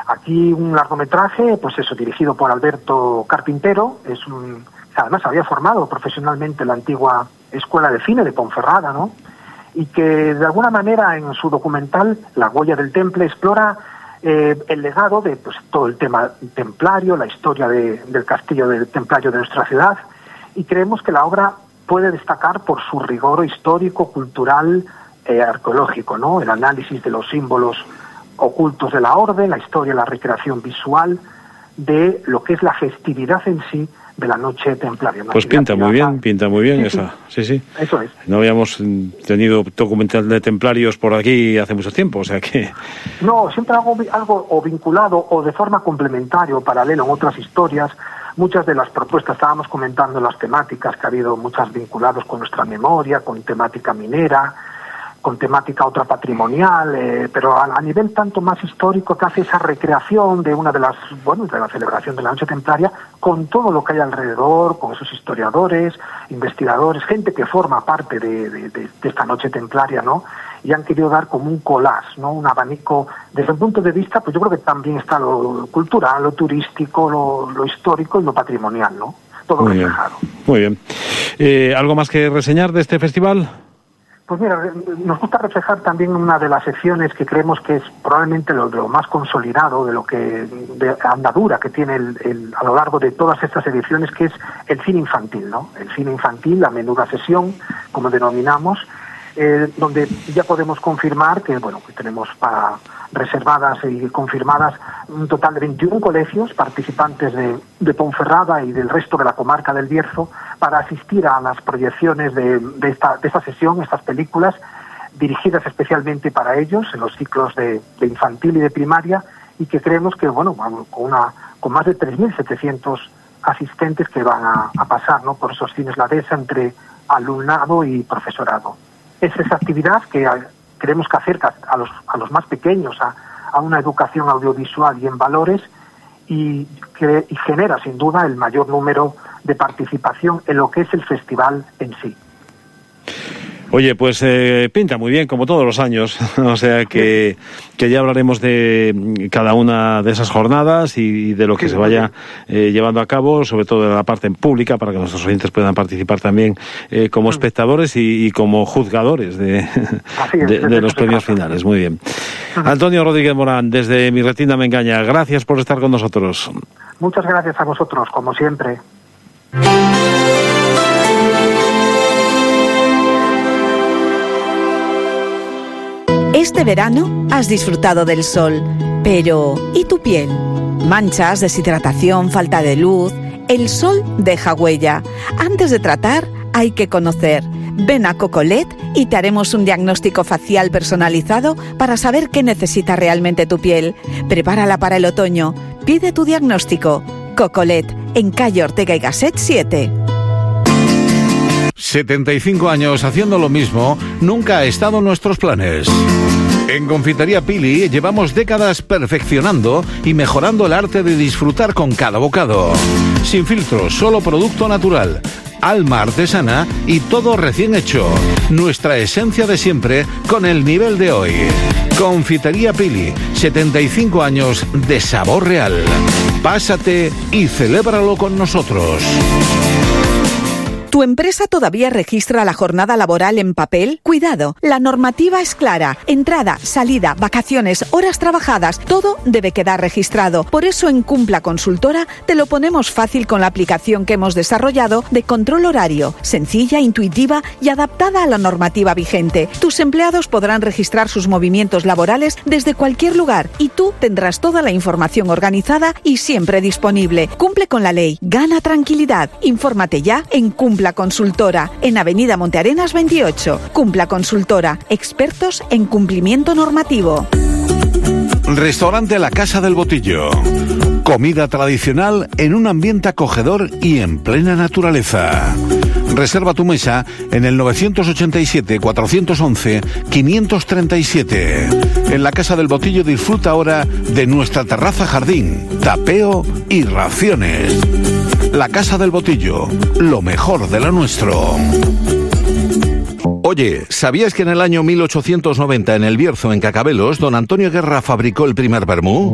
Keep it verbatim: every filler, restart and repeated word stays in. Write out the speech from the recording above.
Aquí un largometraje, pues eso, dirigido por Alberto Carpintero, es un, además había formado profesionalmente en la antigua Escuela de Cine de Ponferrada, ¿no? Y que de alguna manera en su documental La huella del temple explora eh, el legado de pues, todo el tema templario, la historia de, del castillo del templario de nuestra ciudad, y creemos que la obra puede destacar por su rigor histórico, cultural, eh, arqueológico, ¿no? El análisis de los símbolos ocultos de la orden, la historia, la recreación visual de lo que es la festividad en sí de la noche templaria. Pues pinta muy bien, pinta muy bien sí, esa, sí, sí. Eso es. No habíamos tenido documental de templarios por aquí hace mucho tiempo, o sea que... No, siempre algo, algo o vinculado o de forma complementaria o paralela en otras historias. Muchas de las propuestas, estábamos comentando las temáticas, que ha habido muchas vinculadas con nuestra memoria, con temática minera, con temática otra patrimonial, eh, pero a, a nivel tanto más histórico, que hace esa recreación de una de las, bueno, de la celebración de la noche templaria, con todo lo que hay alrededor, con esos historiadores, investigadores, gente que forma parte de, de, de, de esta noche templaria, ¿no? Y han querido dar como un collage, ¿no? Un abanico, desde un punto de vista, pues yo creo que también está lo cultural, lo turístico, lo, lo histórico y lo patrimonial, ¿no? Todo muy reflejado. Bien, muy bien. Eh, ¿Algo más que reseñar de este festival? Pues mira, nos gusta reflejar también una de las secciones que creemos que es probablemente lo, lo más consolidado de lo que de andadura que tiene el, el, a lo largo de todas estas ediciones, que es el cine infantil, ¿no? El cine infantil, la menuda sesión, como denominamos, eh, donde ya podemos confirmar que bueno que tenemos para reservadas y confirmadas un total de veintiún colegios participantes de, de Ponferrada y del resto de la comarca del Bierzo para asistir a las proyecciones de, de, esta, de esta sesión, estas películas dirigidas especialmente para ellos en los ciclos de, de infantil y de primaria, y que creemos que bueno con una con más de tres mil setecientos asistentes que van a, a pasar, ¿no? Por esos cines La Dehesa entre alumnado y profesorado. Es esa actividad que creemos que acerca a los a los más pequeños a, a una educación audiovisual y en valores, y, que, y genera sin duda el mayor número de participación en lo que es el festival en sí. Oye, pues eh, pinta muy bien, como todos los años, o sea que, que ya hablaremos de cada una de esas jornadas y de lo que sí, se vaya eh, llevando a cabo, sobre todo de la parte pública, para que nuestros oyentes puedan participar también eh, como espectadores y, y como juzgadores de, es, de, de los premios finales. Muy bien. Antonio Rodríguez Morán, desde Mi Retina Me Engaña, gracias por estar con nosotros. Muchas gracias a vosotros, como siempre. Este verano has disfrutado del sol, pero ¿y tu piel? Manchas, deshidratación, falta de luz. El sol deja huella. Antes de tratar, hay que conocer. Ven a Cocolet y te haremos un diagnóstico facial personalizado para saber qué necesita realmente tu piel. Prepárala para el otoño. Pide tu diagnóstico. Cocolet, en calle Ortega y Gasset siete. setenta y cinco años haciendo lo mismo nunca ha estado en nuestros planes. En Confitería Pili llevamos décadas perfeccionando y mejorando el arte de disfrutar con cada bocado. Sin filtros, solo producto natural, alma artesana y todo recién hecho. Nuestra esencia de siempre con el nivel de hoy. Confitería Pili, setenta y cinco años de sabor real. Pásate y celébralo con nosotros. ¿Tu empresa todavía registra la jornada laboral en papel? Cuidado, la normativa es clara. Entrada, salida, vacaciones, horas trabajadas, todo debe quedar registrado. Por eso en Cumpla Consultora te lo ponemos fácil con la aplicación que hemos desarrollado de control horario. Sencilla, intuitiva y adaptada a la normativa vigente. Tus empleados podrán registrar sus movimientos laborales desde cualquier lugar y tú tendrás toda la información organizada y siempre disponible. Cumple con la ley, gana tranquilidad. Infórmate ya en Cumpla Consultora, en Avenida Montearenas veintiocho. Cumpla Consultora, expertos en cumplimiento normativo. Restaurante La Casa del Botillo. Comida tradicional en un ambiente acogedor y en plena naturaleza. Reserva tu mesa en el novecientos ochenta y siete, cuatrocientos once, quinientos treinta y siete. En La Casa del Botillo disfruta ahora de nuestra terraza jardín, tapeo y raciones. La Casa del Botillo, lo mejor de lo nuestro. Oye, ¿sabías que en el año mil ochocientos noventa en el Bierzo, en Cacabelos, don Antonio Guerra fabricó el primer vermú?